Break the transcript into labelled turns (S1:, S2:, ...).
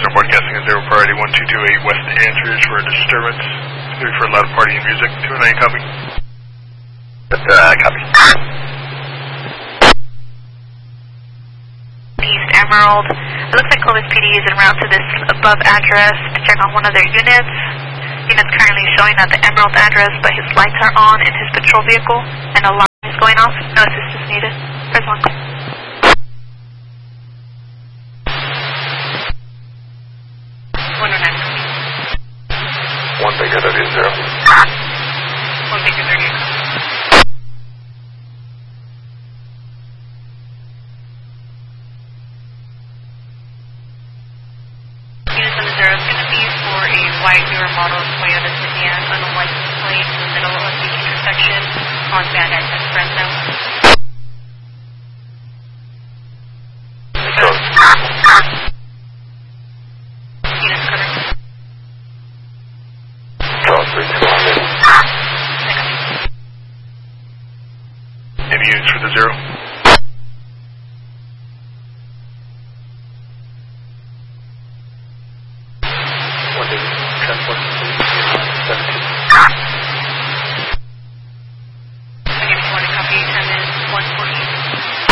S1: are broadcasting a 0 priority 1228 West Anchorage for a disturbance. 3 for loud party and music. 209 copy.
S2: Copy.
S3: East Emerald. It looks like Clovis PD is en route to this above address to check on one of their units. Unit's currently showing at the Emerald address, but his lights are on in his patrol vehicle, and a alarm is going off. No assistance needed. Press 1.
S2: One Baker 30 is 0.
S3: 1 Baker 30. Unit 70 is going to be for a white newer model Toyota sedan on a license plate in the middle of the intersection on Van Ness and Fresno. Units covered.
S1: Any units for the 0?